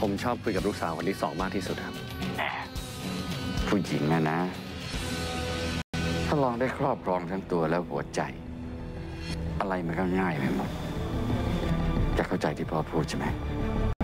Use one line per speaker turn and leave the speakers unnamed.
ผมชอบคุยกับลูกสาวคนที่สองมากที่สุดครับ
ผู้หญิงนะถ้าลองได้ครอบครองทั้งตัวแล้วหัวใจอะไรมันก็ง่ายไปหมดจะเข้าใจที่พ่อพูดใช่ไหม